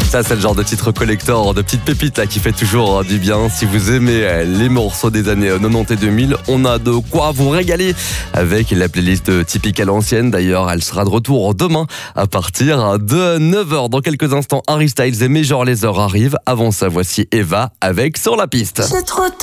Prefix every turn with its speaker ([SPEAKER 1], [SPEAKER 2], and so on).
[SPEAKER 1] Ça, c'est le genre de titre collector, de petite pépite là, qui fait toujours du bien. Si vous aimez les morceaux des années 90 et 2000, on a de quoi vous régaler avec la playlist typique à l'ancienne. D'ailleurs, elle sera de retour demain à partir de 9h. Dans quelques instants, Harry Styles et Major Lazer arrivent. Avant ça, voici Eva avec Sur la piste.
[SPEAKER 2] C'est trop